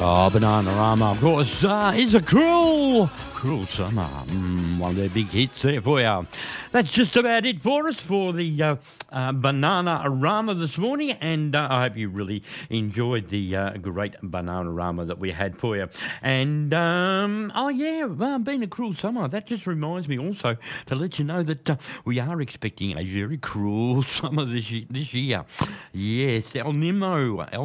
Oh, Bananarama, of course, is a cruel summer. One of their big hits there for you. That's just about it for us for the Bananarama this morning, and I hope you really enjoyed the great Bananarama that we had for you. And, being a cruel summer, that just reminds me also to let you know that we are expecting a very cruel summer this year. Yes, El Nino